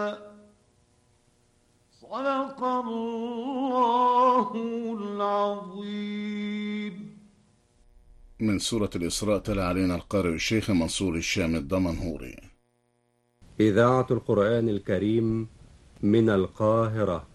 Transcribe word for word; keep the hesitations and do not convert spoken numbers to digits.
صدق الله العظيم. من سورة الإسراء تلا علينا القارئ الشيخ منصور الشام الدمنهوري. إذاعة القرآن الكريم من القاهرة.